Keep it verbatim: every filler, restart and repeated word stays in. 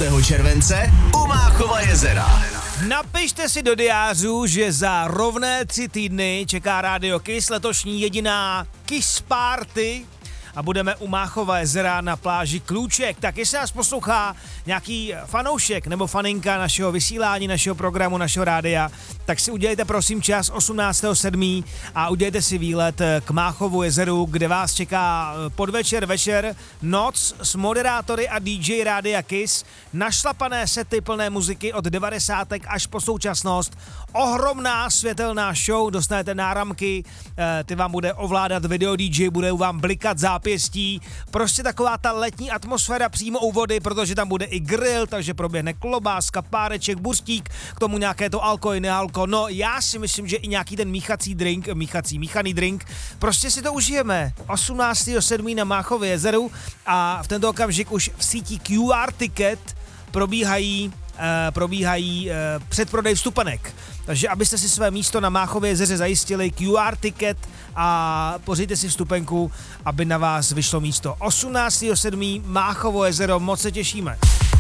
osmnáctého července u Máchova jezera. Napište si do diářů, že za rovné tři týdny čeká Rádio Kiss letošní jediná Kiss Party a budeme u Máchova jezera na pláži Klůček. Tak jestli nás poslouchá nějaký fanoušek nebo faninka našeho vysílání, našeho programu, našeho rádia, tak si udělejte prosím čas osmnáctého sedmého a udělejte si výlet k Máchovu jezeru, kde vás čeká podvečer, večer, noc s moderátory a dý džej Rádia Kiss, našlapané sety plné muziky od devadesátek až po současnost, ohromná světelná show, dostanete náramky, ty vám bude ovládat video dý džej, bude vám blikat zápěstí, prostě taková ta letní atmosféra přímo u vody, protože tam bude i grill, takže proběhne klobáska, páreček, buřtík, k tomu nějaké to alko i nealko, no já si myslím, že i nějaký ten míchací drink, míchací, míchaný drink, prostě si to užijeme. osmnáctého sedmého na Máchově jezeru a v tento okamžik už v síti Q R Ticket probíhají Uh, probíhají uh, předprodej vstupenek. Takže abyste si své místo na Máchově jezeře zajistili, Q R Ticket a pořiďte si vstupenku, aby na vás vyšlo místo. osmnáctého sedmého Máchovo jezero, moc se těšíme.